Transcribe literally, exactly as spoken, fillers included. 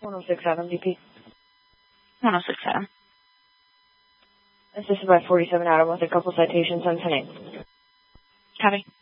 one oh six Adam, D P. one oh six Adam. Assisted by forty-seven Adam with a couple citations on ten eight. Copy.